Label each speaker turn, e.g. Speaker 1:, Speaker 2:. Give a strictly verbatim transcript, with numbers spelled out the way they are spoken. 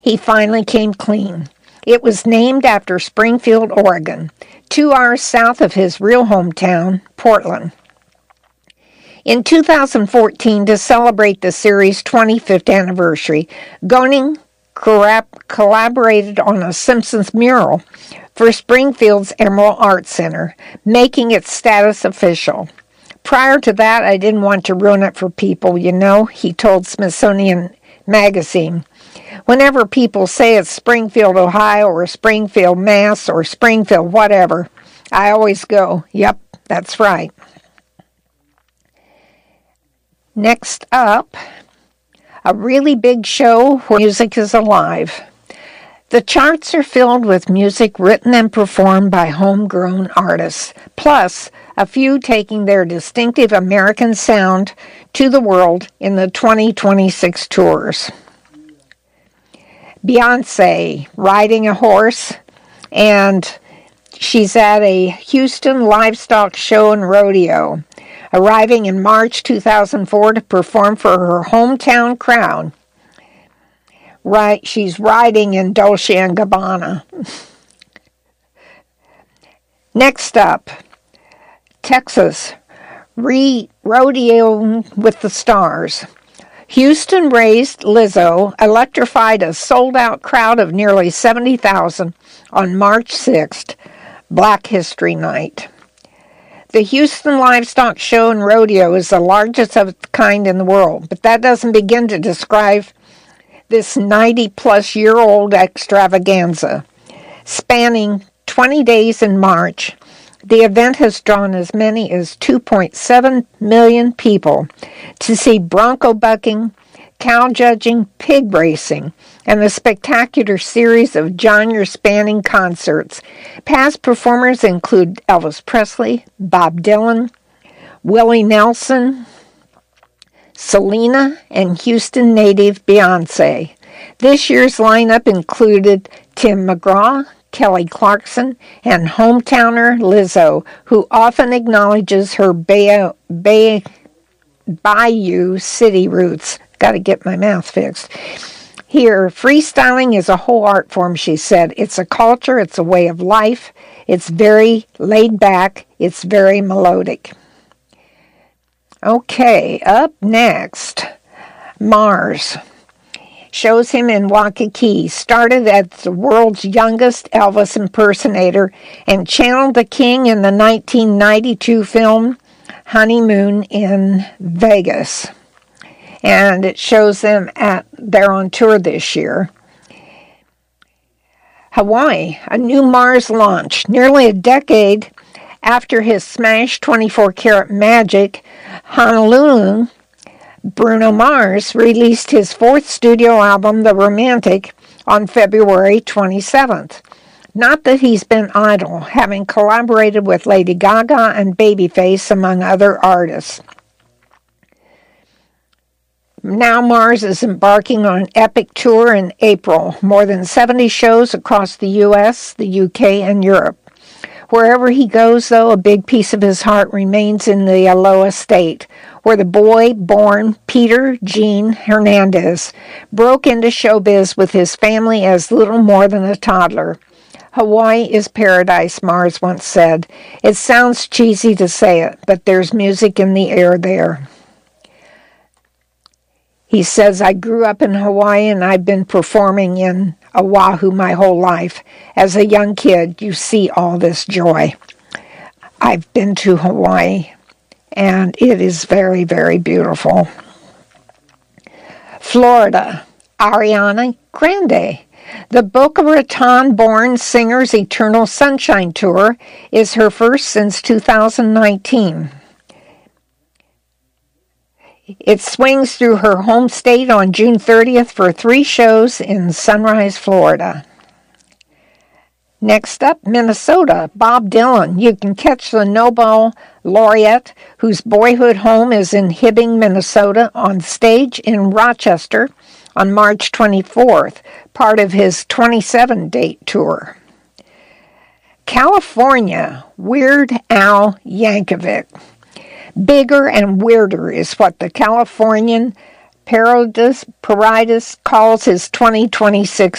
Speaker 1: he finally came clean. It was named after Springfield, Oregon, two hours south of his real hometown, Portland. In two thousand fourteen, to celebrate the series' twenty-fifth anniversary, Groening collaborated on a Simpsons mural for Springfield's Emerald Art Center, making its status official. Prior to that, I didn't want to ruin it for people, you know, he told Smithsonian Magazine. Whenever people say it's Springfield, Ohio, or Springfield, Mass, or Springfield, whatever, I always go, yep, that's right. Next up, a really big show where music is alive. The charts are filled with music written and performed by homegrown artists, plus a few taking their distinctive American sound to the world in the twenty twenty-six tours. Beyonce riding a horse, and she's at a Houston livestock show and rodeo, arriving in March two thousand four to perform for her hometown crowd. Right, she's riding in Dolce and Gabbana. Next up, Texas, re-rodeo with the stars. Houston raised Lizzo electrified a sold-out crowd of nearly seventy thousand on March sixth, Black History Night. The Houston Livestock Show and Rodeo is the largest of its kind in the world, but that doesn't begin to describe this ninety-plus-year-old extravaganza. Spanning twenty days in March, the event has drawn as many as two point seven million people to see bronco bucking, cow judging, pig racing, and a spectacular series of genre-spanning concerts. Past performers include Elvis Presley, Bob Dylan, Willie Nelson, Selena, and Houston native Beyonce. This year's lineup included Tim McGraw, Kelly Clarkson, and hometowner Lizzo, who often acknowledges her Bay- Bay- Bayou City roots. Got to get my mouth fixed. Here, freestyling is a whole art form, she said. It's a culture, it's a way of life, it's very laid back, it's very melodic. Okay, up next, Mars. Shows him in Waikiki, started as the world's youngest Elvis impersonator and channeled the king in the nineteen ninety-two film Honeymoon in Vegas. And it shows them at, they're on tour this year. Hawaii, a new Mars launch, nearly a decade after his smash twenty-four karat Magic, Honolulu, Bruno Mars released his fourth studio album, The Romantic, on February twenty-seventh. Not that he's been idle, having collaborated with Lady Gaga and Babyface, among other artists. Now Mars is embarking on an epic tour in April, more than seventy shows across the U S, the U K, and Europe. Wherever he goes, though, a big piece of his heart remains in the Aloha State, where the boy born Peter Gene Hernandez broke into showbiz with his family as little more than a toddler. Hawaii is paradise, Mars once said. It sounds cheesy to say it, but there's music in the air there. He says, I grew up in Hawaii and I've been performing in Oahu my whole life. As a young kid, you see all this joy. I've been to Hawaii, and it is very, very beautiful. Florida, Ariana Grande. The Boca Raton-born singer's Eternal Sunshine Tour is her first since two thousand nineteen. It swings through her home state on June thirtieth for three shows in Sunrise, Florida. Next up, Minnesota, Bob Dylan. You can catch the Nobel laureate, whose boyhood home is in Hibbing, Minnesota, on stage in Rochester on March twenty-fourth, part of his twenty-seven date tour. California, Weird Al Yankovic. Bigger and weirder is what the Californian Parodis Paridis calls his twenty twenty-six